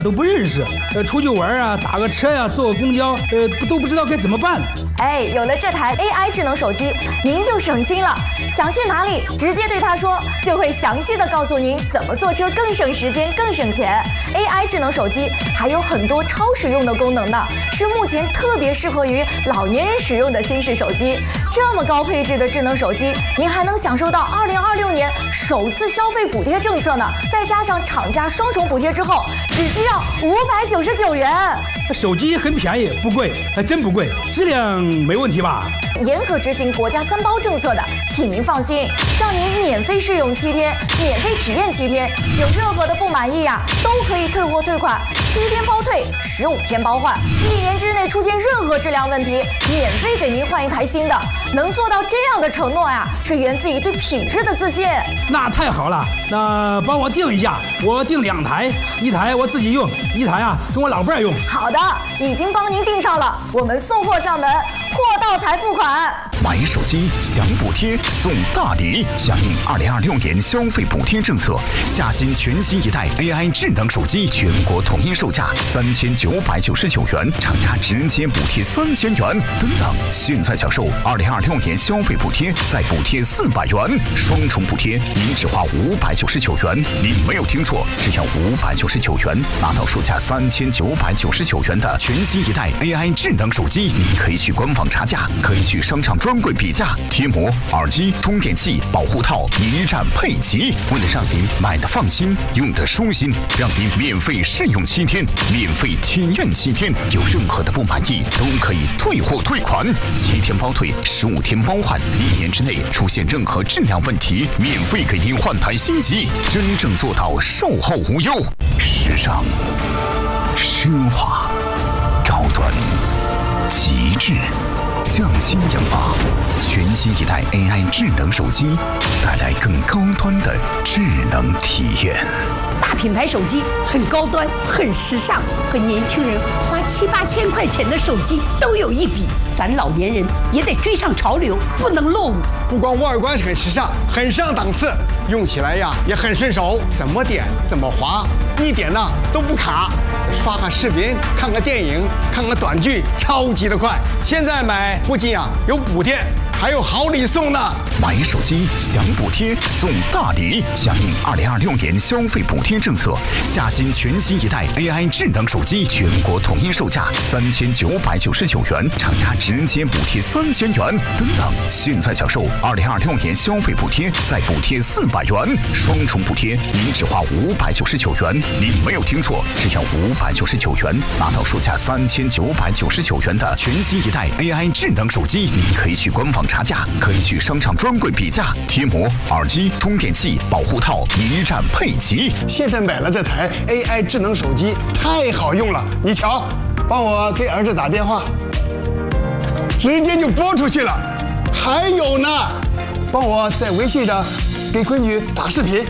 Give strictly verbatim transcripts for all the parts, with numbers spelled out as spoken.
都不认识，呃，出去玩啊，打个车呀、啊，坐个公交，呃，都不知道该怎么办。 哎，有了这台 A I 智能手机，您就省心了。想去哪里，直接对它说，就会详细的告诉您怎么坐车更省时间、更省钱。A I 智能手机还有很多超实用的功能呢，是目前特别适合于老年人使用的新式手机。这么高配置的智能手机，您还能享受到二零二六年首次消费补贴政策呢，再加上厂家双重补贴之后，只需要五百九十九元。 手机很便宜，不贵，还真不贵，质量没问题吧？ 严格执行国家三包政策的，请您放心，让您免费试用七天，免费体验七天，有任何的不满意呀、啊，都可以退货退款，七天包退，十五天包换，一年之内出现任何质量问题，免费给您换一台新的。能做到这样的承诺呀，是源自于对品质的自信。 那太好了，那帮我订一下，我订两台，一台我自己用，一台啊跟我老伴儿用。 好的，已经帮您订上了，我们送货上门，货到才付款。 买手机享补贴送大礼，响应二零二六年消费补贴政策，夏新全新一代 A I 智能手机全国统一售价三千九百九十九元，厂家直接补贴三千元。等等，现在享受二零二六年消费补贴，再补贴四百元，双重补贴，您只花五百九十九元。您没有听错，只要五百九十九元，拿到售价三千九百九十九元的全新一代 A I 智能手机。您可以去官网查价，可以去商场专柜比价，贴膜、耳机、充电器、保护套一站配齐。为了让您买的放心，用的舒心，让您免费试用七天，免费体验七天，有任何的不满意都可以退货退款，七天包退，十五天包换，一年之内出现任何质量问题，免费给您换台新机，真正做到售后无忧。时尚、奢华、高端、极致。匠心研发，全新一代 A I 智能手机，带来更高端的智能体验。 大品牌手机很高端，很时尚，和年轻人花七八千块钱的手机都有一比。咱老年人也得追上潮流，不能落伍。 不光外观很时尚，很上档次，用起来呀也很顺手，怎么点怎么滑，一点呢都不卡。刷个视频，看个电影，看个短剧，超级的快。现在买不仅啊有补贴，还有好礼送呢。 买手机享补贴送大礼，响应二零二六年消费补贴政策，夏新全新一代 A I 智能手机全国统一售价三千九百九十九元，厂家直接补贴三千元。等等，现在享受二零二六年消费补贴，再补贴四百元，双重补贴，您只花五百九十九元。您没有听错，只要五百九十九元，拿到售价三千九百九十九元的全新一代 A I 智能手机。您可以去官网查价，可以去商场专柜比价，贴膜、耳机、充电器、保护套一站配齐。 现在买了这台 A I 智能手机，太好用了。你瞧，帮我给儿子打电话，直接就拨出去了。还有呢，帮我在微信上给闺女打视频。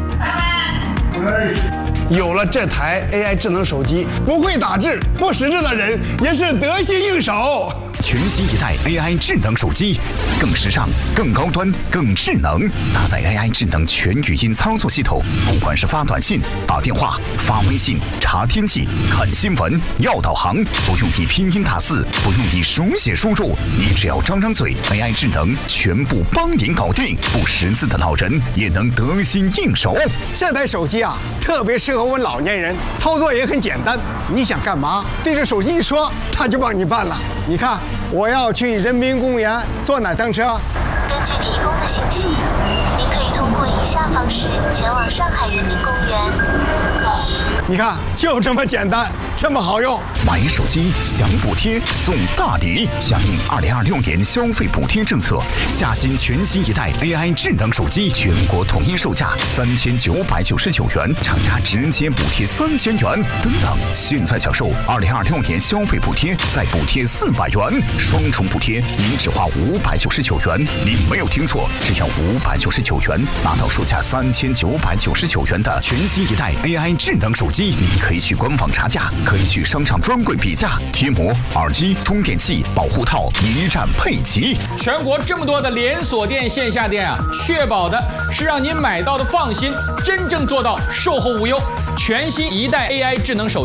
有了这台 A I 智能手机，不会打字、不识字的人也是得心应手。 全新一代 A I 智能手机，更时尚、更高端、更智能，搭载 A I 智能全语音操作系统，不管是发短信、打电话、发微信、查天气、看新闻、要导航，不用你拼音打字，不用你手写输入，你只要张张嘴 ，A I 智能全部帮您搞定，不识字的老人也能得心应手。 这台手机啊，特别适合我们老年人，操作也很简单，你想干嘛，对着手机一说，它就帮你办了。你看，我要去人民公园坐哪趟车？ 根据提供的信息，您可以通过以下方式前往上海人民公园。 你看，就这么简单，这么好用。 买手机享补贴送大礼，响应二零二六年消费补贴政策，夏新全新一代 A I 智能手机全国统一售价三千九百九十九元，厂家直接补贴三千元。等等，现在享受二零二六年消费补贴，再补贴四百元，双重补贴，您只花五百九十九元。您没有听错，只要五百九十九元，拿到售价三千九百九十九元的全新一代 A I 智能手机。您可以去官网查价，可以去商场专柜比价，贴膜、耳机、充电器、保护套一站配齐。 全国这么多的连锁店、线下店啊，确保的是让您买到的放心，真正做到售后无忧。全新一代 A I 智能手机。